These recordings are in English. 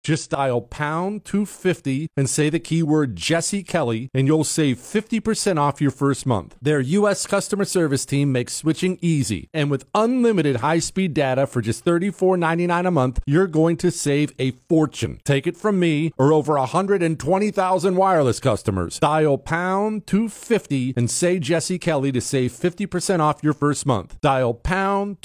Just dial pound 250 and say the keyword Jesse Kelly, and you'll save 50% off your first month. Their U.S. customer service team makes switching easy. And with unlimited high-speed data for just $34.99 a month, you're going to save a fortune. Take it from me or over 120,000 wireless customers. Dial pound 250 and say Jesse Kelly to save 50% off your first month. Dial pound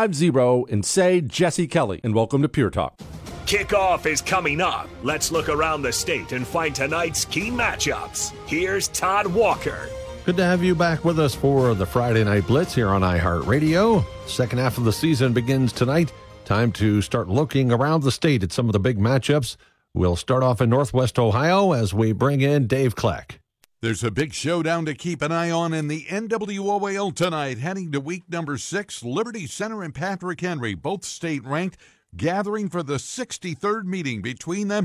250 and say Jesse Kelly. And welcome to Pure Talk. Kickoff is coming up. Let's look around the state and find tonight's key matchups. Here's Todd Walker. Good to have you back with us for the Friday Night Blitz here on iHeartRadio. Second half of the season begins tonight. Time to start looking around the state at some of the big matchups. We'll start off in Northwest Ohio as we bring in Dave Kleck. There's a big showdown to keep an eye on in the NWOAL tonight. Heading to week number 6, Liberty Center and Patrick Henry, both state-ranked, gathering for the 63rd meeting between them.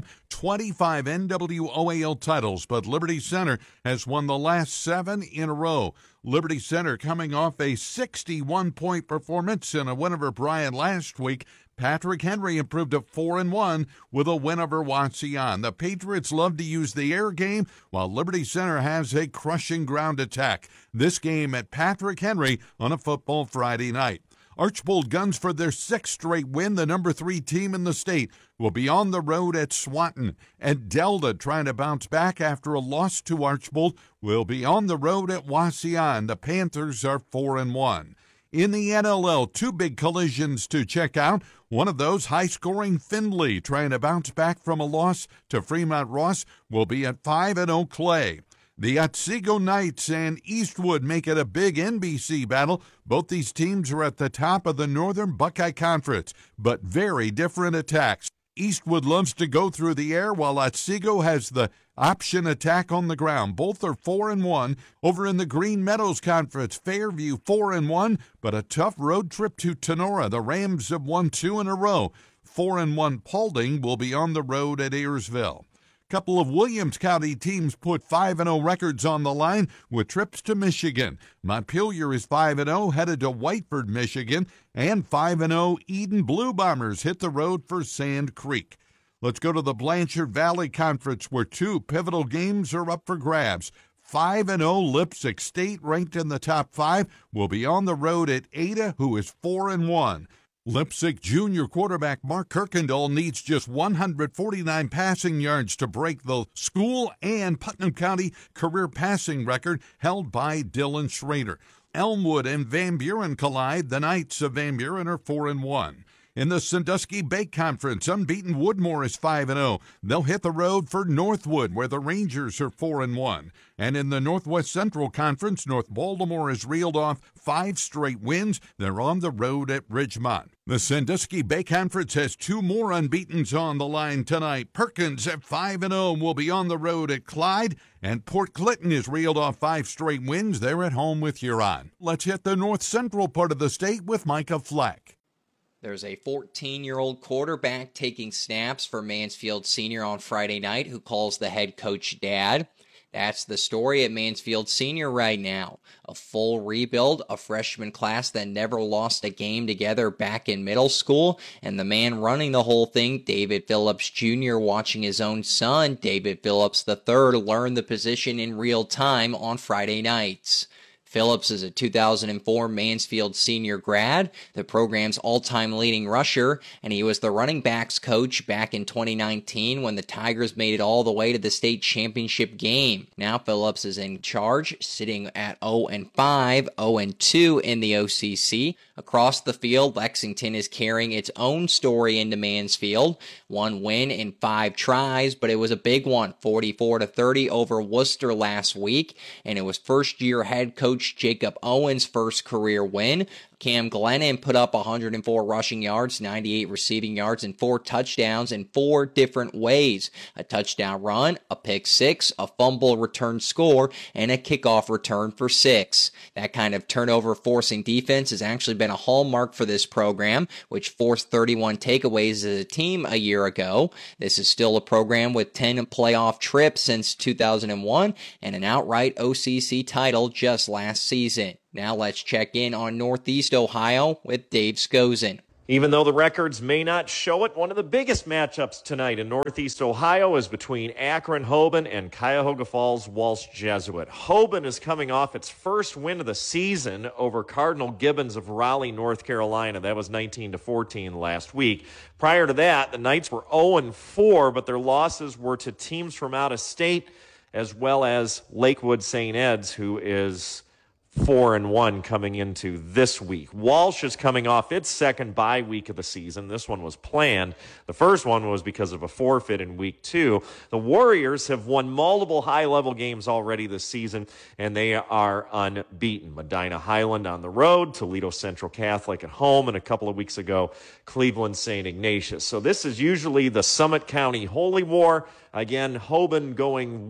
25 NWOAL titles, but Liberty Center has won the last 7 in a row. Liberty Center coming off a 61-point performance in a win over Bryan last week. Patrick Henry improved to 4-1 with a win over Wauseon. The Patriots love to use the air game, while Liberty Center has a crushing ground attack. This game at Patrick Henry on a Football Friday night. Archbold Guns, for their 6th straight win, the number 3 team in the state, will be on the road at Swanton. And Delta, trying to bounce back after a loss to Archbold, will be on the road at Wauseon. The Panthers are 4-1. In the NLL, 2 big collisions to check out. One of those, high-scoring Findlay, trying to bounce back from a loss to Fremont Ross, will be at 5-0 Clay. The Otsego Knights and Eastwood make it a big NBC battle. Both these teams are at the top of the Northern Buckeye Conference, but very different attacks. Eastwood loves to go through the air, while Otsego has the option attack on the ground. Both are 4-1. Over in the Green Meadows Conference, Fairview 4-1, but a tough road trip to Tenora. The Rams have won 2 in a row. 4-1 Paulding will be on the road at Ayersville. Couple of Williams County teams put 5-0 records on the line with trips to Michigan. Montpelier is 5-0, headed to Whiteford, Michigan, and 5-0 Eden Blue Bombers hit the road for Sand Creek. Let's go to the Blanchard Valley Conference, where 2 pivotal games are up for grabs. 5-0 Lipsick State, ranked in the top 5, will be on the road at Ada, who is 4-1. Lipsick junior quarterback Mark Kirkendall needs just 149 passing yards to break the school and Putnam County career passing record held by Dylan Schrader. Elmwood and Van Buren collide. The Knights of Van Buren are 4-1. In the Sandusky Bay Conference, unbeaten Woodmore is 5-0. They'll hit the road for Northwood, where the Rangers are 4-1. And in the Northwest Central Conference, North Baltimore has reeled off 5 straight wins. They're on the road at Ridgemont. The Sandusky Bay Conference has 2 more unbeatens on the line tonight. Perkins at 5-0 will be on the road at Clyde. And Port Clinton has reeled off 5 straight wins. They're at home with Huron. Let's hit the north central part of the state with Micah Fleck. There's a 14-year-old quarterback taking snaps for Mansfield Senior on Friday night who calls the head coach Dad. That's the story at Mansfield Senior right now. A full rebuild, a freshman class that never lost a game together back in middle school, and the man running the whole thing, David Phillips Jr., watching his own son, David Phillips III, learn the position in real time on Friday nights. Phillips is a 2004 Mansfield Senior grad, the program's all-time leading rusher, and he was the running backs coach back in 2019 when the Tigers made it all the way to the state championship game. Now Phillips is in charge, sitting at 0-5, 0-2 in the OCC. Across the field, Lexington is carrying its own story into Mansfield. 1 win in 5 tries, but it was a big one, 44-30 over Worcester last week, and it was first-year head coach Jacob Owens' first career win. Cam Glennon put up 104 rushing yards, 98 receiving yards, and 4 touchdowns in 4 different ways. A touchdown run, a pick 6, a fumble return score, and a kickoff return for 6. That kind of turnover forcing defense has actually been a hallmark for this program, which forced 31 takeaways as a team a year ago. This is still a program with 10 playoff trips since 2001 and an outright OCC title just last season. Now let's check in on Northeast Ohio with Dave Skozen. Even though the records may not show it, one of the biggest matchups tonight in Northeast Ohio is between Akron-Hoban and Cuyahoga Falls-Walsh Jesuit. Hoban is coming off its first win of the season over Cardinal Gibbons of Raleigh, North Carolina. That was 19-14 last week. Prior to that, the Knights were 0-4, but their losses were to teams from out of state as well as Lakewood St. Ed's, who is 4-1 coming into this week. Walsh is coming off its second bye week of the season. This one was planned. The first one was because of a forfeit in week 2. The Warriors have won multiple high-level games already this season, and they are unbeaten. Medina Highland on the road, Toledo Central Catholic at home, and a couple of weeks ago, Cleveland St. Ignatius. So this is usually the Summit County Holy War. Again, Hoban going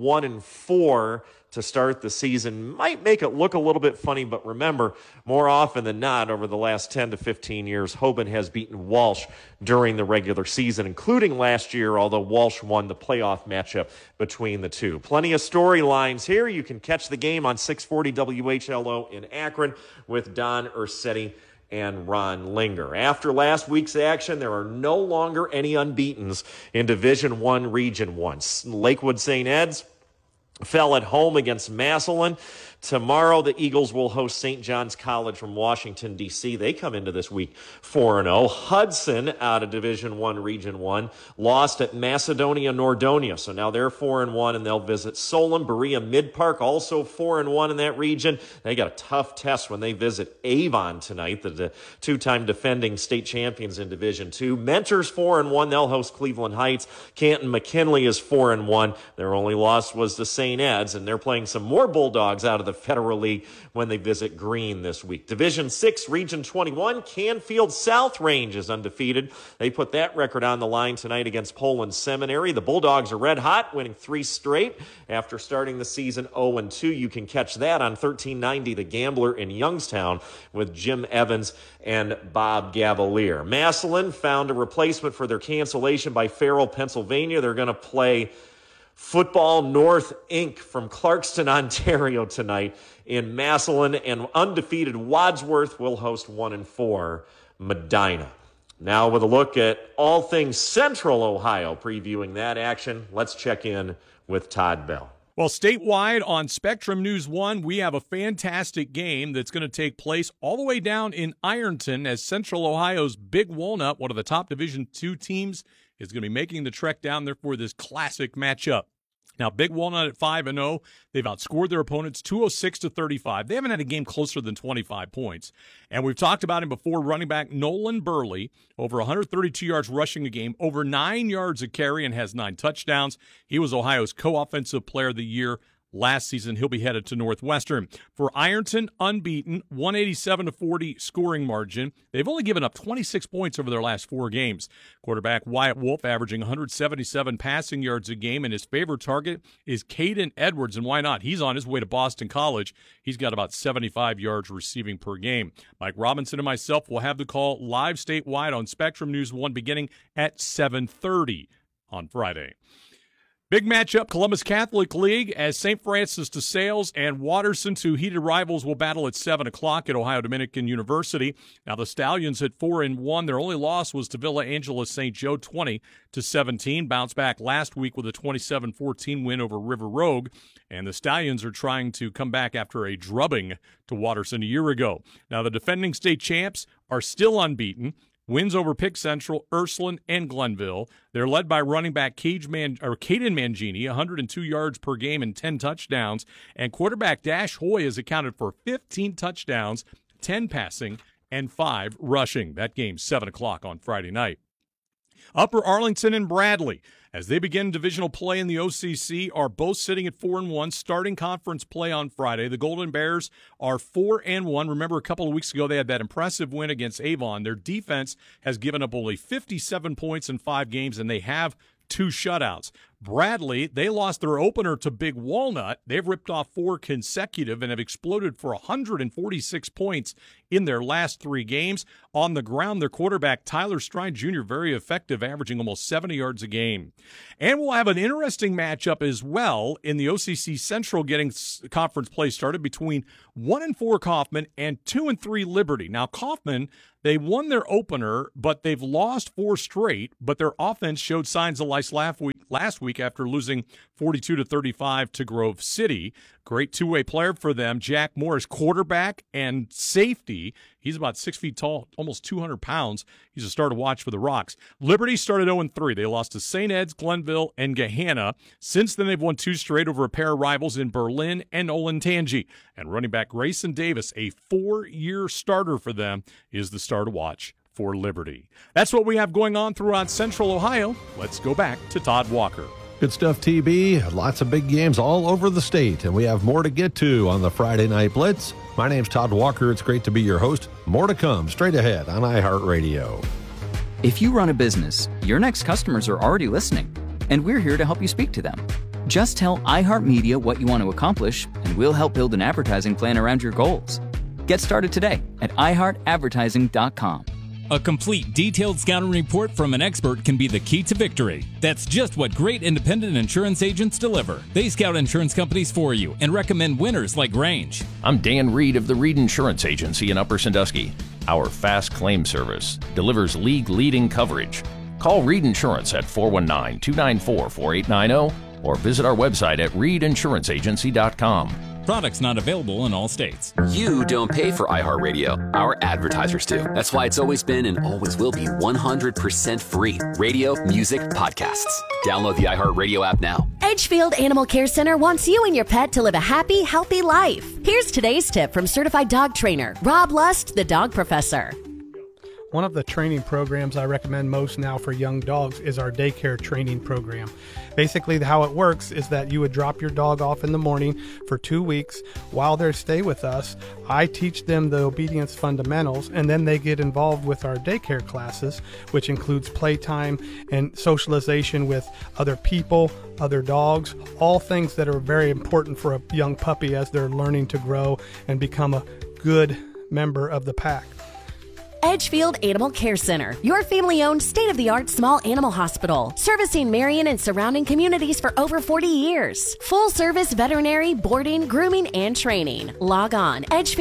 1-4 to start the season might make it look a little bit funny, but remember, more often than not, over the last 10 to 15 years, Hoban has beaten Walsh during the regular season, including last year, although Walsh won the playoff matchup between the two. Plenty of storylines here. You can catch the game on 640 WHLO in Akron with Don Ursetti and Ron Linger. After last week's action, there are no longer any unbeatens in Division I, Region 1. Lakewood St. Ed's fell at home against Massillon. Tomorrow, the Eagles will host St. John's College from Washington, D.C. They come into this week 4-0. Hudson, out of Division I, Region 1, lost at Macedonia Nordonia. So now they're 4-1, and they'll visit Solon. Berea Mid-Park, also 4-1 in that region. They got a tough test when they visit Avon tonight, the two-time defending state champions in Division II. Mentors 4-1. They'll host Cleveland Heights. Canton McKinley is 4-1. Their only loss was to St. Ed's, and they're playing some more Bulldogs out of the Federal League when they visit Greene this week. Division 6, Region 21, Canfield South Range is undefeated. They put that record on the line tonight against Poland Seminary. The Bulldogs are red hot, winning 3 straight after starting the season 0-2. You can catch that on 1390 The Gambler in Youngstown with Jim Evans and Bob Gavalier. Massillon found a replacement for their cancellation by Farrell, Pennsylvania. They're going to play Football North Inc. from Clarkston, Ontario tonight in Massillon, and undefeated Wadsworth will host 1-4 Medina. Now with a look at all things Central Ohio, previewing that action, let's check in with Todd Bell. Well, statewide on Spectrum News 1, we have a fantastic game that's going to take place all the way down in Ironton as Central Ohio's Big Walnut, one of the top Division II teams, is going to be making the trek down there for this classic matchup. Now, Big Walnut at 5-0. They've outscored their opponents 206-35. They haven't had a game closer than 25 points. And we've talked about him before, running back Nolan Burley, over 132 yards rushing a game, over 9 yards a carry, and has 9 touchdowns. He was Ohio's co-offensive player of the year last season. He'll be headed to Northwestern. For Ironton, unbeaten, 187-40 scoring margin. They've only given up 26 points over their last 4 games. Quarterback Wyatt Wolf averaging 177 passing yards a game, and his favorite target is Caden Edwards, and why not? He's on his way to Boston College. He's got about 75 yards receiving per game. Mike Robinson and myself will have the call live statewide on Spectrum News 1 beginning at 7:30 on Friday. Big matchup, Columbus Catholic League, as St. Francis de Sales and Watterson, 2 heated rivals, will battle at 7 o'clock at Ohio Dominican University. Now, the Stallions at 4-1. Their only loss was to Villa Angela St. Joe, 20-17. Bounced back last week with a 27-14 win over River Rogue. And the Stallions are trying to come back after a drubbing to Watterson a year ago. Now, the defending state champs are still unbeaten. Wins over Pick Central, Ursuline, and Glenville. They're led by running back Caden Mangini, 102 yards per game and 10 touchdowns. And quarterback Dash Hoy has accounted for 15 touchdowns, 10 passing, and 5 rushing. That game's 7 o'clock on Friday night. Upper Arlington and Bradley, as they begin divisional play in the OCC, are both sitting at 4-1, starting conference play on Friday. The Golden Bears are 4-1. Remember, a couple of weeks ago, they had that impressive win against Avon. Their defense has given up only 57 points in 5 games, and they have 2 shutouts. Bradley, they lost their opener to Big Walnut. They've ripped off 4 consecutive and have exploded for 146 points in their last 3 games. On the ground, their quarterback, Tyler Stride Jr., very effective, averaging almost 70 yards a game. And we'll have an interesting matchup as well in the OCC Central getting conference play started between 1-4 Kaufman and 2-3 Liberty. Now, Kaufman, they won their opener, but they've lost 4 straight, but their offense showed signs of life last week after losing 42-35 to Grove City. Great two-way player for them. Jack Morris, quarterback and safety. He's about 6 feet tall, almost 200 pounds. He's a star to watch for the Rocks. Liberty started 0-3. They lost to St. Ed's, Glenville, and Gahanna. Since then, they've won 2 straight over a pair of rivals in Berlin and Olentangy. And running back Grayson Davis, a 4-year starter for them, is the star to watch for Liberty. That's what we have going on throughout Central Ohio. Let's go back to Todd Walker. Good stuff, TB. Lots of big games all over the state, and we have more to get to on the Friday Night Blitz. My name's Todd Walker. It's great to be your host. More to come straight ahead on iHeartRadio. If you run a business, your next customers are already listening, and we're here to help you speak to them. Just tell iHeartMedia what you want to accomplish, and we'll help build an advertising plan around your goals. Get started today at iHeartAdvertising.com. A complete, detailed scouting report from an expert can be the key to victory. That's just what great independent insurance agents deliver. They scout insurance companies for you and recommend winners like Range. I'm Dan Reed of the Reed Insurance Agency in Upper Sandusky. Our fast claim service delivers league-leading coverage. Call Reed Insurance at 419-294-4890 or visit our website at reedinsuranceagency.com. Products not available in all states. You don't pay for iHeartRadio. Our advertisers do. That's why it's always been and always will be 100% free. Radio, music, podcasts. Download the iHeartRadio app now. Edgefield Animal Care Center wants you and your pet to live a happy, healthy life. Here's today's tip from certified dog trainer Rob Lust, the dog professor. One of the training programs I recommend most now for young dogs is our daycare training program. Basically, how it works is that you would drop your dog off in the morning for 2 weeks. While they stay with us, I teach them the obedience fundamentals, and then they get involved with our daycare classes, which includes playtime and socialization with other people, other dogs, all things that are very important for a young puppy as they're learning to grow and become a good member of the pack. Edgefield Animal Care Center, your family-owned, state-of-the-art small animal hospital, servicing Marion and surrounding communities for over 40 years. Full-service veterinary, boarding, grooming, and training. Log on,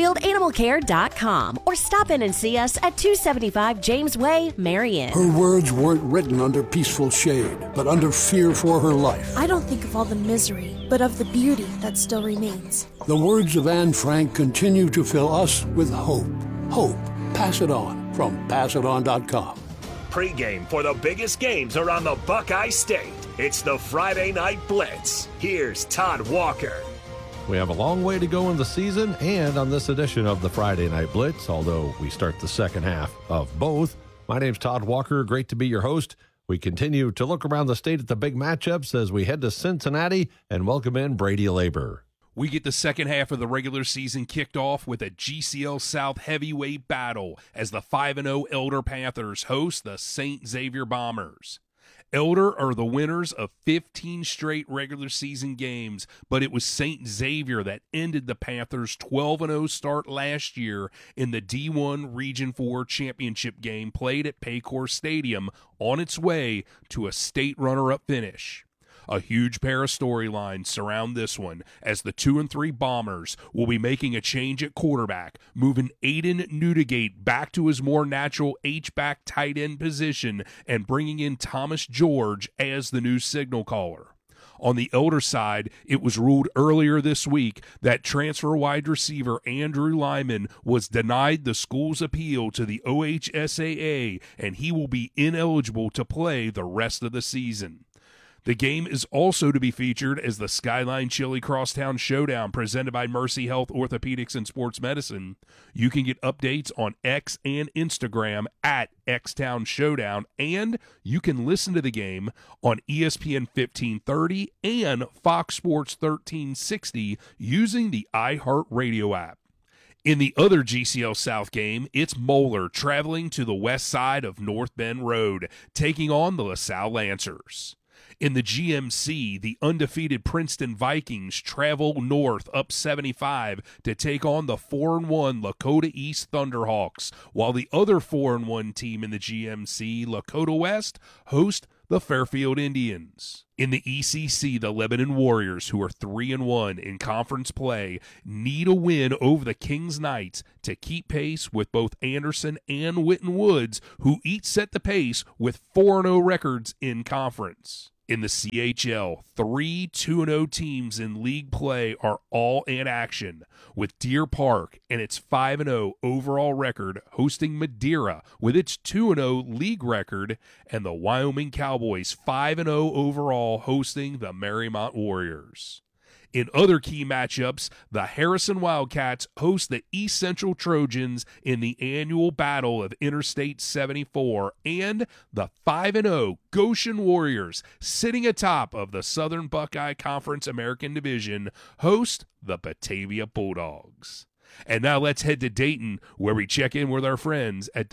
edgefieldanimalcare.com, or stop in and see us at 275 James Way, Marion. Her words weren't written under peaceful shade, but under fear for her life. I don't think of all the misery, but of the beauty that still remains. The words of Anne Frank continue to fill us with hope. Hope. Pass It On from PassItOn.com. Pre-game for the biggest games around the Buckeye State. It's the Friday Night Blitz. Here's Todd Walker. We have a long way to go in the season and on this edition of the Friday Night Blitz, although we start the second half of both. My name's Todd Walker. Great to be your host. We continue to look around the state at the big matchups as we head to Cincinnati and welcome in Brady Labor. We get the second half of the regular season kicked off with a GCL South heavyweight battle as the 5-0 Elder Panthers host the St. Xavier Bombers. Elder are the winners of 15 straight regular season games, but it was St. Xavier that ended the Panthers' 12-0 start last year in the D1 Region 4 championship game played at Paycor Stadium on its way to a state runner-up finish. A huge pair of storylines surround this one as the 2-3 Bombers will be making a change at quarterback, moving Aiden Newdigate back to his more natural H-back tight end position and bringing in Thomas George as the new signal caller. On the Elder side, it was ruled earlier this week that transfer wide receiver Andrew Lyman was denied the school's appeal to the OHSAA, and he will be ineligible to play the rest of the season. The game is also to be featured as the Skyline Chili Crosstown Showdown presented by Mercy Health Orthopedics and Sports Medicine. You can get updates on X and Instagram at Xtown Showdown, and you can listen to the game on ESPN 1530 and Fox Sports 1360 using the iHeartRadio app. In the other GCL South game, it's Moeller traveling to the west side of North Bend Road, taking on the LaSalle Lancers. In the GMC, the undefeated Princeton Vikings travel north up 75 to take on the 4-1 Lakota East Thunderhawks, while the other 4-1 team in the GMC, Lakota West, host the Fairfield Indians. In the ECC, the Lebanon Warriors, who are 3-1 in conference play, need a win over the Kings Knights to keep pace with both Anderson and Witten Woods, who each set the pace with 4-0 records in conference. In the CHL, 3 2-0 teams in league play are all in action, with Deer Park and its 5-0 overall record hosting Madeira with its 2-0 league record, and the Wyoming Cowboys 5-0 overall hosting the Marymount Warriors. In other key matchups, the Harrison Wildcats host the East Central Trojans in the annual Battle of Interstate 74, and the 5-0 Goshen Warriors, sitting atop of the Southern Buckeye Conference American Division, host the Batavia Bulldogs. And now let's head to Dayton, where we check in with our friends at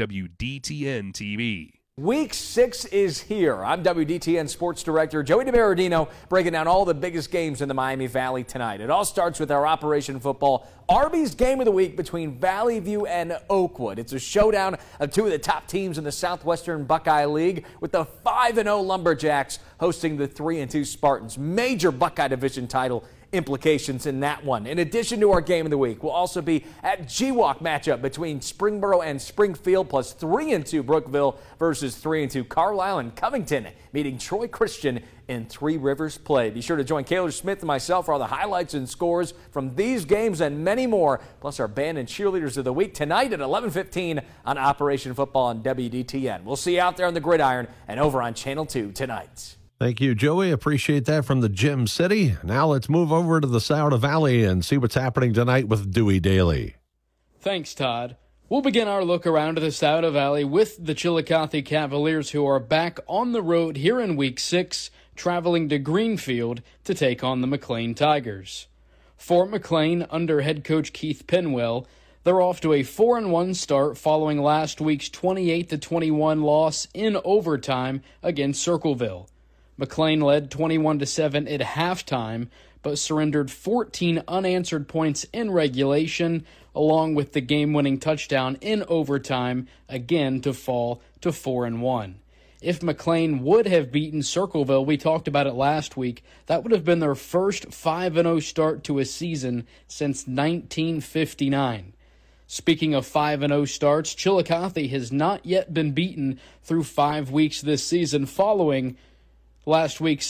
WDTN TV. Week 6 is here. I'm WDTN Sports Director Joey DiBerardino, breaking down all the biggest games in the Miami Valley tonight. It all starts with our Operation Football Arby's Game of the Week between Valley View and Oakwood. It's a showdown of two of the top teams in the Southwestern Buckeye League, with the 5-0 Lumberjacks hosting the 3-2 Spartans. Major Buckeye Division title implications in that one. In addition to our Game of the Week, we'll also be at GWalk matchup between Springboro and Springfield, plus 3-2 Brookville versus 3-2 Carlisle, and Covington meeting Troy Christian in Three Rivers play. Be sure to join Kaylor Smith and myself for all the highlights and scores from these games and many more, plus our band and cheerleaders of the week tonight at 11:15 on Operation Football on WDTN. We'll see you out there on the gridiron and over on Channel 2 tonight. Thank you, Joey. Appreciate that from the Gym City. Now let's move over to the Sauter Valley and see what's happening tonight with Dewey Daly. Thanks, Todd. We'll begin our look around the Sauter Valley with the Chillicothe Cavaliers, who are back on the road here in Week 6, traveling to Greenfield to take on the McLean Tigers. For McLean, under head coach Keith Penwell, they're off to a 4-1 start following last week's 28-21 loss in overtime against Circleville. McLean led 21-7 at halftime, but surrendered 14 unanswered points in regulation, along with the game-winning touchdown in overtime, again to fall to 4-1. If McLean would have beaten Circleville, we talked about it last week, that would have been their first 5-0 start to a season since 1959. Speaking of 5-0 starts, Chillicothe has not yet been beaten through 5 weeks this season, following last week's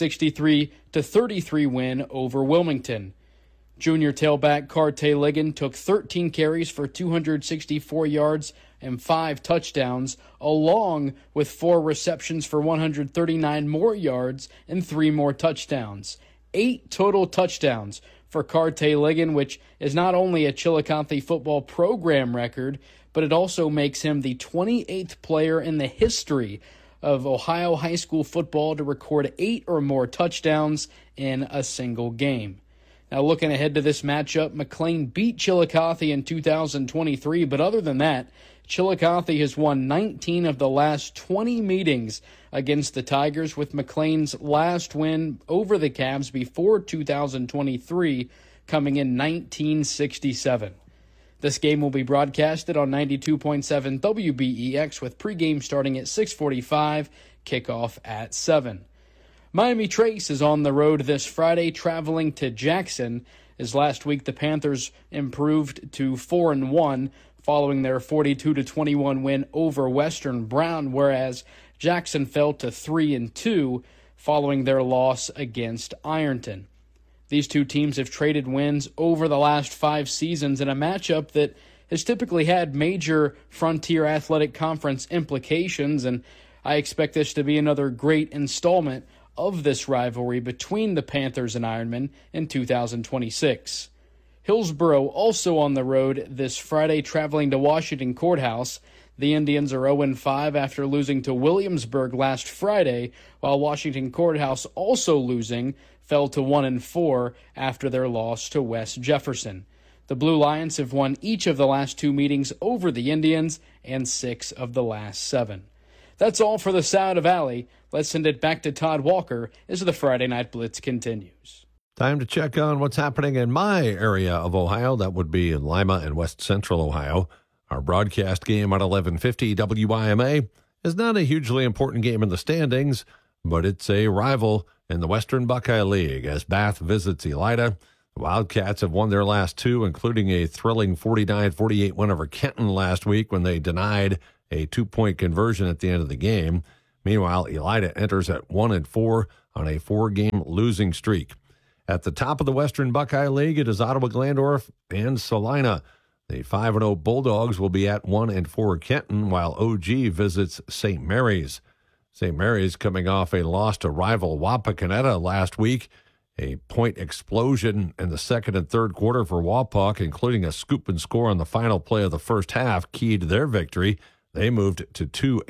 63-33 win over Wilmington. Junior tailback Carte Ligon took 13 carries for 264 yards and 5 touchdowns, along with 4 receptions for 139 more yards and 3 more touchdowns. 8 total touchdowns for Carte Ligon, which is not only a Chillicothe football program record, but it also makes him the 28th player in the history of Ohio high school football to record 8 or more touchdowns in a single game. Now, looking ahead to this matchup, McLean beat Chillicothe in 2023, but other than that, Chillicothe has won 19 of the last 20 meetings against the Tigers, with McLean's last win over the Cavs before 2023 coming in 1967. This game will be broadcasted on 92.7 WBEX, with pregame starting at 6:45, kickoff at 7. Miami Trace is on the road this Friday, traveling to Jackson, as last week the Panthers improved to 4-1 following their 42-21 win over Western Brown, whereas Jackson fell to 3-2 following their loss against Ironton. These two teams have traded wins over the last 5 seasons in a matchup that has typically had major Frontier Athletic Conference implications, and I expect this to be another great installment of this rivalry between the Panthers and Ironman in 2026. Hillsboro also on the road this Friday, traveling to Washington Courthouse. The Indians are 0-5 after losing to Williamsburg last Friday, while Washington Courthouse, also losing, fell to 1-4 after their loss to West Jefferson. The Blue Lions have won each of the last 2 meetings over the Indians and 6 of the last 7. That's all for the South Valley. Let's send it back to Todd Walker as the Friday Night Blitz continues. Time to check on what's happening in my area of Ohio. That would be in Lima and West Central Ohio. Our broadcast game at 1150 WIMA is not a hugely important game in the standings, but it's a rival in the Western Buckeye League as Bath visits Elida. The Wildcats have won their last two, including a thrilling 49-48 win over Kenton last week when they denied a 2-point conversion at the end of the game. Meanwhile, Elida enters at 1-4 on a 4-game losing streak. At the top of the Western Buckeye League, it is Ottawa Glandorf and Salina. The 5-0 Bulldogs will be at 1-4 Kenton, while OG visits St. Mary's. St. Mary's coming off a loss to rival Wapakoneta last week. A point explosion in the second and third quarter for Wapak, including a scoop and score on the final play of the first half, keyed their victory. They moved to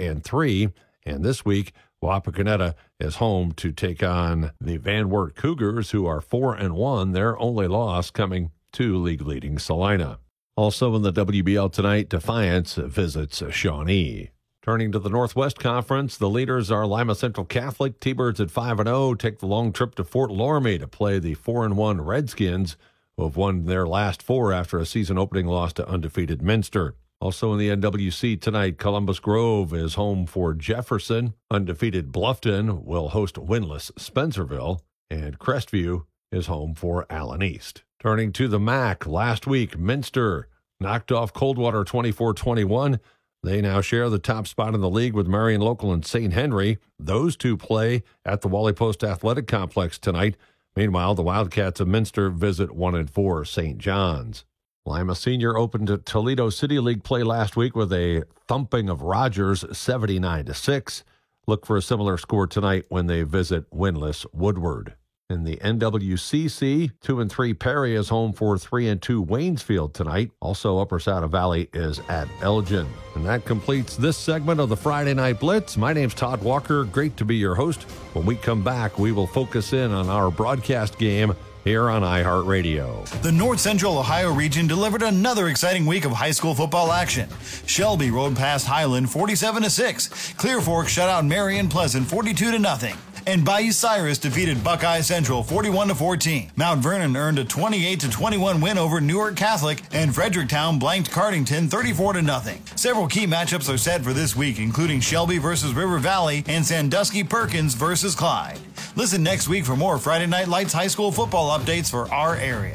2-3, and this week, Wapakoneta is home to take on the Van Wert Cougars, who are 4-1, their only loss coming to league-leading Salina. Also in the WBL tonight, Defiance visits Shawnee. Turning to the Northwest Conference, the leaders are Lima Central Catholic. T-Birds at 5-0 take the long trip to Fort Loramie to play the 4-1 Redskins, who have won their last four after a season-opening loss to undefeated Minster. Also in the NWC tonight, Columbus Grove is home for Jefferson. Undefeated Bluffton will host winless Spencerville. And Crestview is home for Allen East. Turning to the MAC, last week, Minster knocked off Coldwater 24-21. They now share the top spot in the league with Marion Local and St. Henry. Those two play at the Wally Post Athletic Complex tonight. Meanwhile, the Wildcats of Minster visit 1-4 St. John's. Lima Senior opened Toledo City League play last week with a thumping of Rogers 79-6. Look for a similar score tonight when they visit winless Woodward. In the NWCC, 2-3 Perry is home for 3-2 Waynesfield tonight. Also, Upper Saddle Valley is at Elgin. And that completes this segment of the Friday Night Blitz. My name's Todd Walker. Great to be your host. When we come back, we will focus in on our broadcast game here on iHeartRadio. The North Central Ohio region delivered another exciting week of high school football action. Shelby rode past Highland 47-6. Clear Fork shut out Marion Pleasant 42-0. And Bayou Cyrus defeated Buckeye Central 41-14. Mount Vernon earned a 28-21 win over Newark Catholic, and Fredericktown blanked Cardington 34-0. Several key matchups are set for this week, including Shelby versus River Valley and Sandusky Perkins versus Clyde. Listen next week for more Friday Night Lights high school football updates for our area.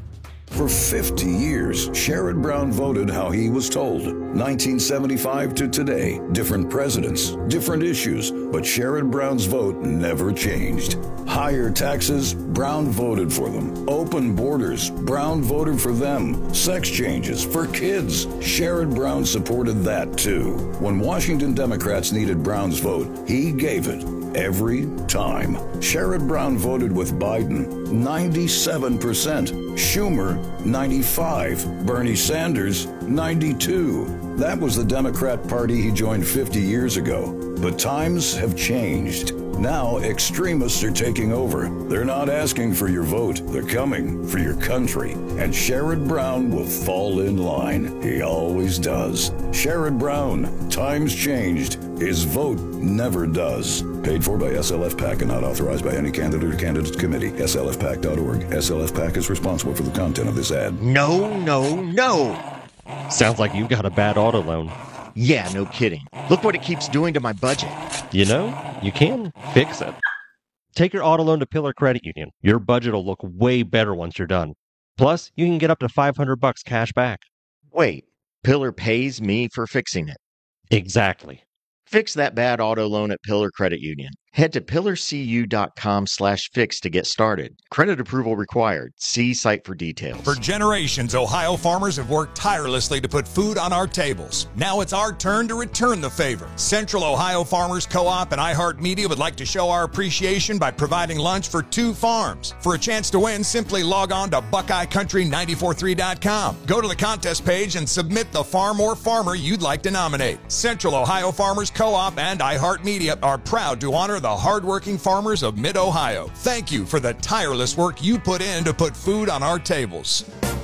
For 50 years, Sherrod Brown voted how he was told. 1975 to today, different presidents, different issues, but Sherrod Brown's vote never changed. Higher taxes, Brown voted for them. Open borders, Brown voted for them. Sex changes for kids, Sherrod Brown supported that too. When Washington Democrats needed Brown's vote, he gave it. Every time. Sherrod Brown voted with Biden, 97%. Schumer, 95%. Bernie Sanders, 92%. That was the Democrat Party he joined 50 years ago. But times have changed. Now extremists are taking over. They're not asking for your vote. They're coming for your country. And Sherrod Brown will fall in line. He always does. Sherrod Brown. Times changed. His vote never does. Paid for by SLF PAC and not authorized by any candidate or candidates committee. SLFPAC.org. SLF PAC is responsible for the content of this ad. No, no, no. Sounds like you've got a bad auto loan. Yeah, no kidding. Look what it keeps doing to my budget. You know, you can fix it. Take your auto loan to Pillar Credit Union. Your budget will look way better once you're done. Plus, you can get up to $500 cash back. Wait, Pillar pays me for fixing it? Exactly. Fix that bad auto loan at Pillar Credit Union. Head to pillarcu.com/fix to get started. Credit approval required. See site for details. For generations, Ohio farmers have worked tirelessly to put food on our tables. Now it's our turn to return the favor. Central Ohio Farmers Co-op and iHeartMedia would like to show our appreciation by providing lunch for 2 farms. For a chance to win, simply log on to BuckeyeCountry943.com. Go to the contest page and submit the farm or farmer you'd like to nominate. Central Ohio Farmers Co-op and iHeartMedia are proud to honor the hardworking farmers of Mid-Ohio. Thank you for the tireless work you put in to put food on our tables.